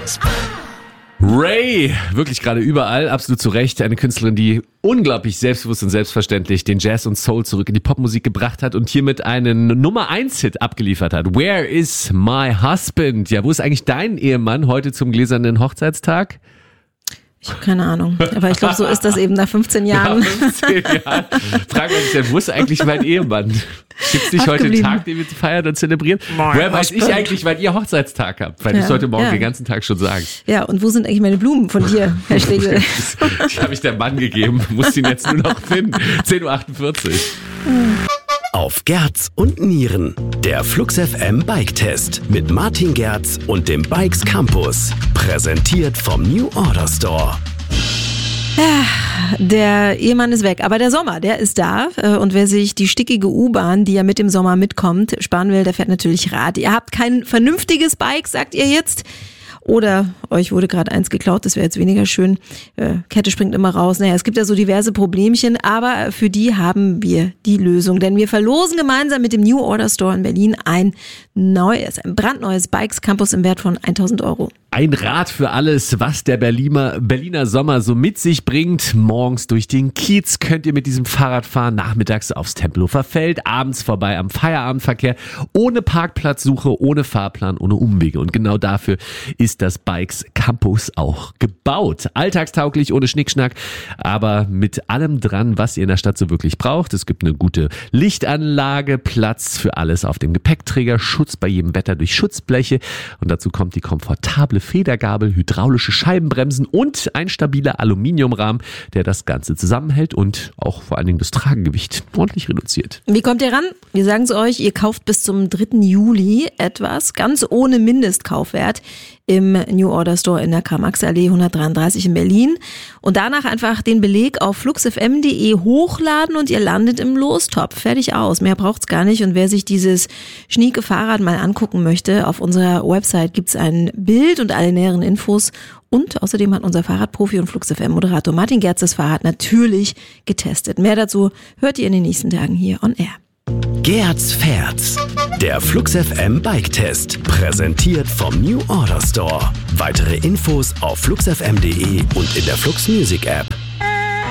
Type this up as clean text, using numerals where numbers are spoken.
Ray, wirklich gerade überall, absolut zu Recht. Eine Künstlerin, die unglaublich selbstbewusst und selbstverständlich den Jazz und Soul zurück in die Popmusik gebracht hat und hiermit einen Nummer-1-Hit abgeliefert hat. Where is my husband? Ja, wo ist eigentlich dein Ehemann heute zum gläsernen Hochzeitstag? Ich habe keine Ahnung, aber ich glaube, so ist das eben nach 15 Jahren. Nach 15 Jahren. Fragen wir uns ja, wo ist eigentlich mein Ehemann? Gibt es nicht heute einen Tag, den wir feiern und zelebrieren? Woher weiß ich eigentlich, weil ihr Hochzeitstag habt? Weil du es heute Morgen den ganzen Tag schon sagst. Ja, und wo sind eigentlich meine Blumen von dir, Herr Schlegel? Die habe ich dem Mann gegeben, muss ihn jetzt nur noch finden. 10.48 Uhr. Auf Gerz und Nieren. Der Flux FM Bike Test mit Martin Gerz und dem Bikes Campus. Präsentiert vom New Order Store. Der Ehemann ist weg, aber der Sommer, der ist da. Und wer sich die stickige U-Bahn, die ja mit dem Sommer mitkommt, sparen will, der fährt natürlich Rad. Ihr habt kein vernünftiges Bike, sagt ihr jetzt? Oder euch wurde gerade eins geklaut, das wäre jetzt weniger schön. Kette springt immer raus. Naja, es gibt ja so diverse Problemchen, aber für die haben wir die Lösung. Denn wir verlosen gemeinsam mit dem New Order Store in Berlin ein brandneues Bikes Campus im Wert von 1.000 Euro. Ein Rad für alles, was der Berliner Sommer so mit sich bringt. Morgens durch den Kiez könnt ihr mit diesem Fahrrad fahren, nachmittags aufs Tempelhofer Feld, abends vorbei am Feierabendverkehr, ohne Parkplatzsuche, ohne Fahrplan, ohne Umwege. Und genau dafür ist das Bikes Campus auch gebaut. Alltagstauglich, ohne Schnickschnack, aber mit allem dran, was ihr in der Stadt so wirklich braucht. Es gibt eine gute Lichtanlage, Platz für alles auf dem Gepäckträger, Schutz bei jedem Wetter durch Schutzbleche und dazu kommt die komfortable Federgabel, hydraulische Scheibenbremsen und ein stabiler Aluminiumrahmen, der das Ganze zusammenhält und auch vor allen Dingen das Tragegewicht ordentlich reduziert. Wie kommt ihr ran? Wir sagen es euch, ihr kauft bis zum 3. Juli etwas, ganz ohne Mindestkaufwert im New Order Store in der Karl-Marx-Allee 133 in Berlin und danach einfach den Beleg auf fluxfm.de hochladen und ihr landet im Lostopf. Fertig aus. Mehr braucht's gar nicht und wer sich dieses schnieke Fahrrad mal angucken möchte, auf unserer Website gibt's ein Bild und alle näheren Infos und außerdem hat unser Fahrradprofi und FluxFM-Moderator Martin Gerz das Fahrrad natürlich getestet. Mehr dazu hört ihr in den nächsten Tagen hier on Air. Gerz fährt's. Der Flux FM Bike Test. Präsentiert vom New Order Store. Weitere Infos auf fluxfm.de und in der Flux Music App.